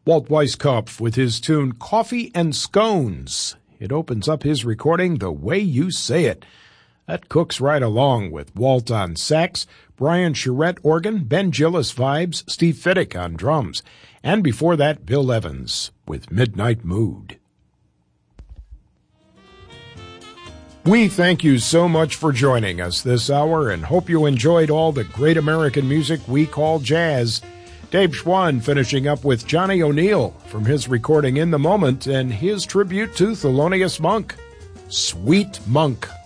Walt Weiskopf with his tune Coffee and Scones. It opens up his recording The Way You Say It. That cooks right along with Walt on sax, Brian Charette organ, Ben Gillis vibes, Steve Fiddick on drums, and before that, Bill Evans with Midnight Mood. We thank you so much for joining us this hour and hope you enjoyed all the great American music we call jazz. Dave Schwann finishing up with Johnny O'Neill from his recording In the Moment and his tribute to Thelonious Monk, Sweet Monk.